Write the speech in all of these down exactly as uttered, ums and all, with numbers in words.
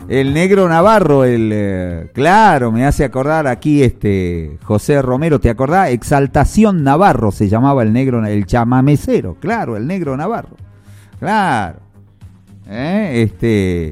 El Negro Navarro, el eh, claro, me hace acordar aquí este José Romero, ¿te acordás? Exaltación Navarro se llamaba el negro, el chamamecero, claro, el Negro Navarro. Claro. ¿Eh? Este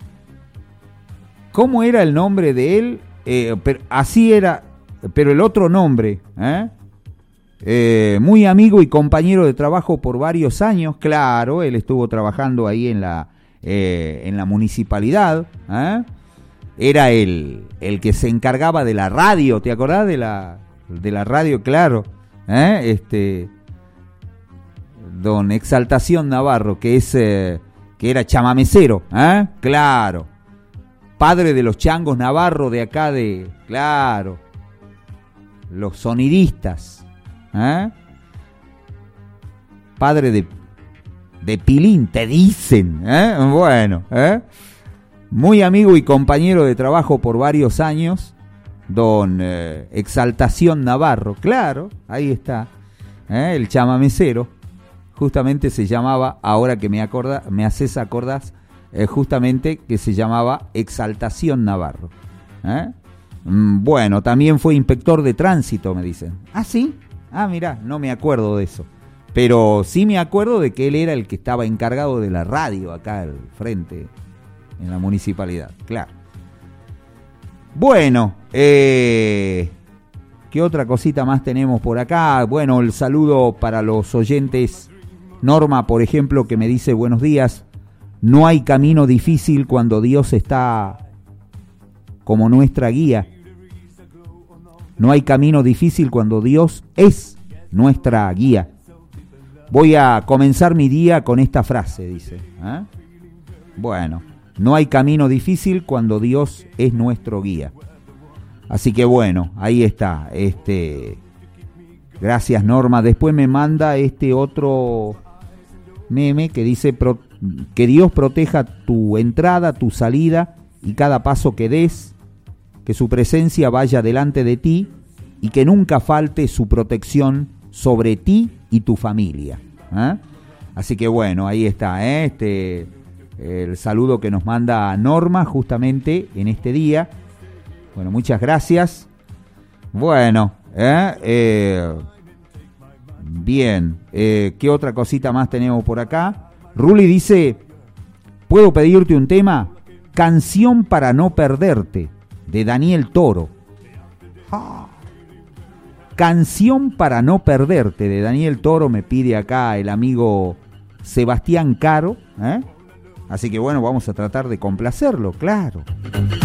¿Cómo era el nombre de él? Eh, pero, así era, pero el otro nombre, ¿eh? Eh, muy amigo y compañero de trabajo por varios años, claro, él estuvo trabajando ahí en la eh, en la municipalidad, ¿eh? Era el, el que se encargaba de la radio, ¿te acordás de la de la radio? Claro, ¿eh? Este don Exaltación Navarro, que es eh, que era chamamecero, ¿eh? Claro, padre de los changos Navarro de acá de, claro, los sonidistas, ¿eh? Padre de de Pilín, te dicen, ¿eh? Bueno, ¿eh? Muy amigo y compañero de trabajo por varios años, don eh, Exaltación Navarro, claro, ahí está, ¿eh? El chamamecero, justamente se llamaba, ahora que me acorda, me haces acordar, eh, justamente que se llamaba Exaltación Navarro, ¿eh? Mm, bueno, también fue inspector de tránsito, me dicen. ¿Ah, sí? Ah, mirá, no me acuerdo de eso. Pero sí me acuerdo de que él era el que estaba encargado de la radio acá al frente, en la municipalidad, claro. Bueno, eh, ¿qué otra cosita más tenemos por acá? Bueno, el saludo para los oyentes. Norma, por ejemplo, que me dice buenos días. No hay camino difícil cuando Dios está como nuestra guía. No hay camino difícil cuando Dios es nuestra guía. Voy a comenzar mi día con esta frase, dice. ¿Eh? Bueno, no hay camino difícil cuando Dios es nuestro guía. Así que bueno, ahí está. Este, gracias, Norma. Después me manda este otro meme que dice pro, que Dios proteja tu entrada, tu salida y cada paso que des, que su presencia vaya delante de ti y que nunca falte su protección sobre ti y tu familia. ¿Eh? Así que bueno, ahí está, ¿eh? este el saludo que nos manda Norma justamente en este día. Bueno, muchas gracias. Bueno, ¿eh? Eh, bien, eh, ¿qué otra cosita más tenemos por acá? Ruli dice, ¿puedo pedirte un tema? Canción para no perderte, de Daniel Toro. Ah. Canción para no perderte, de Daniel Toro, me pide acá el amigo Sebastián Caro, ¿eh? Así que bueno, vamos a tratar de complacerlo, claro.